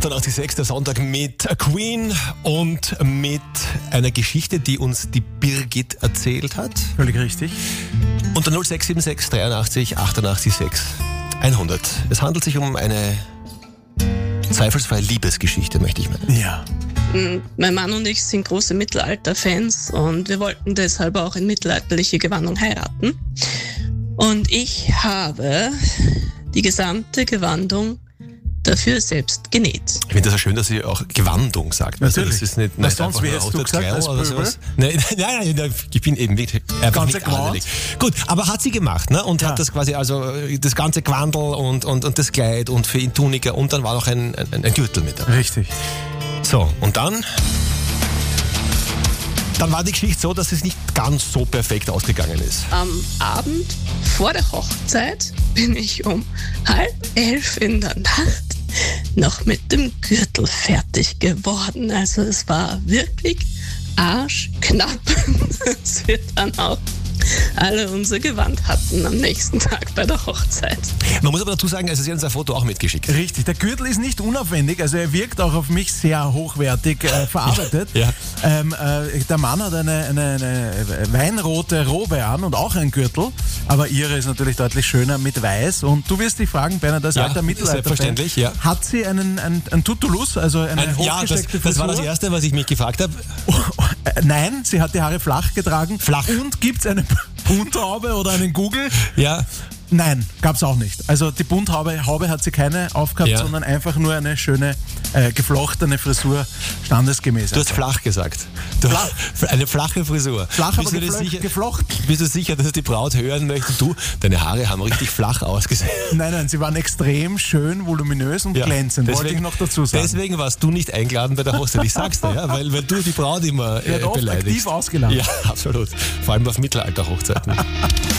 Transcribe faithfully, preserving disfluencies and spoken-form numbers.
achtundachtzig Komma sechs, der Sonntag mit Queen und mit einer Geschichte, die uns die Birgit erzählt hat. Völlig richtig. Unter null sechs sieben sechs dreiundachtzig achtundachtzig sechs hundert. Es handelt sich um eine zweifelsfreie Liebesgeschichte, möchte ich meinen. Ja. Mein Mann und ich sind große Mittelalter-Fans und wir wollten deshalb auch in mittelalterliche Gewandung heiraten. Und ich habe die gesamte Gewandung dafür selbst genäht. Ich finde das ja schön, dass sie auch Gewandung sagt. Natürlich. Also das ist nicht, Was nicht sonst, einfach wie nur hättest du roter gesagt, Grau als oder Pöbel? sowas. Nein, nein, nein, ich bin eben wirklich einfach Ganze nicht Gewand? adelig. Gut, aber hat sie gemacht, ne? Und Ja. hat das quasi, also das ganze Gewandel und, und, und das Kleid und für ihn Tunika und dann war noch ein, ein, ein Gürtel mit dabei. Richtig. So, und dann? Dann war die Geschichte so, dass es nicht ganz so perfekt ausgegangen ist. Am Abend vor der Hochzeit bin ich um halb elf in der Nacht noch mit dem Gürtel fertig geworden. Also es war wirklich arschknapp, dass wir dann auch alle unser Gewand hatten am nächsten Tag bei der Hochzeit. Man muss aber dazu sagen, also sie haben unser Foto auch mitgeschickt. Richtig. Der Gürtel ist nicht unaufwendig, also er wirkt auch auf mich sehr hochwertig äh, verarbeitet. Ja. Ähm, äh, der Mann hat eine, eine, eine weinrote Robe an und auch ein Gürtel, aber ihre ist natürlich deutlich schöner mit weiß. Und du wirst dich fragen, Bernhard, als Ja, alter Mittelalter-Fan, selbstverständlich, ja. hat sie einen, einen, einen Tutulus, also eine Ein, ja, das, hochgesteckte das war Frisur? das Erste, was ich mich gefragt habe. Äh, Nein, sie hat die Haare flach getragen. Flach. Und gibt es eine Bunthaube oder einen Google? Ja, Nein, gab's auch nicht. Also die Bunthaube Haube hat sie keine aufgehabt, Ja. sondern einfach nur eine schöne äh, geflochtene Frisur, standesgemäß. du hast flach gesagt. Du, Flach. Eine flache Frisur. Flach, bist aber du dir geflocht, sicher, geflochten. bist du sicher, dass die Braut hören möchte? Du, deine Haare haben richtig flach ausgesehen. Nein, nein, sie waren extrem schön, voluminös und Ja, glänzend, wollte ich noch dazu sagen. Deswegen warst du nicht eingeladen bei der Hochzeit, ich sag's dir, ja, weil, weil du die Braut immer Die hat äh, oft beleidigst. aktiv ausgeladen. Ja, absolut. Vor allem auf Mittelalter-Hochzeiten.